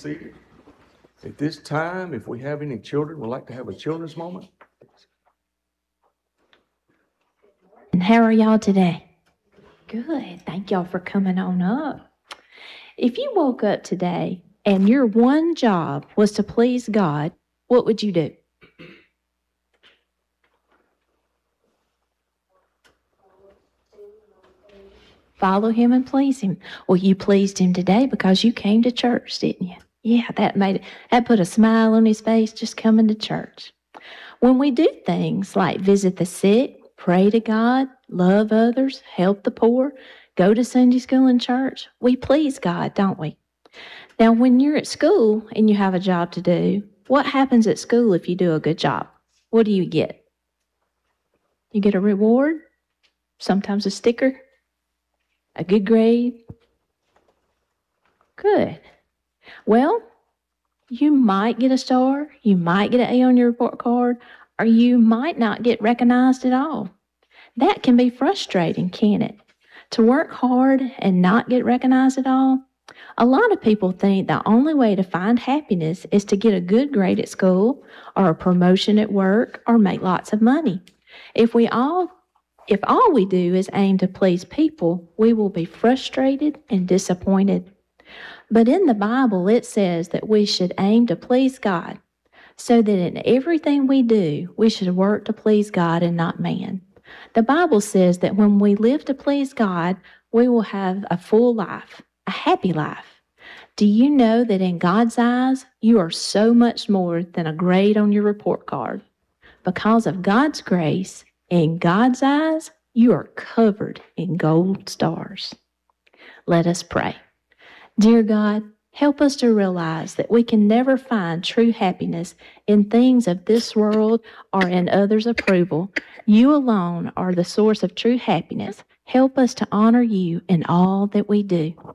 seated. At this time, if we have any children, we'd like to have a children's moment. And how are y'all today? Good. Thank y'all for coming on up. If you woke up today and your one job was to please God, what would you do? Follow him and please him. Well, you pleased him today because you came to church, didn't you? Yeah, that put a smile on his face just coming to church. When we do things like visit the sick, pray to God, love others, help the poor, go to Sunday school and church, we please God, don't we? Now, when you're at school and you have a job to do, what happens at school if you do a good job? What do you get? You get a reward, sometimes a sticker, a good grade. Good. Well, you might get a star, you might get an A on your report card, or you might not get recognized at all. That can be frustrating, can't it? To work hard and not get recognized at all. A lot of people think the only way to find happiness is to get a good grade at school, or a promotion at work, or make lots of money. If all we do is aim to please people, we will be frustrated and disappointed. But in the Bible, it says that we should aim to please God, so that in everything we do, we should work to please God and not man. The Bible says that when we live to please God, we will have a full life, a happy life. Do you know that in God's eyes, you are so much more than a grade on your report card? Because of God's grace, in God's eyes, you are covered in gold stars. Let us pray. Dear God, help us to realize that we can never find true happiness in things of this world or in others' approval. You alone are the source of true happiness. Help us to honor you in all that we do.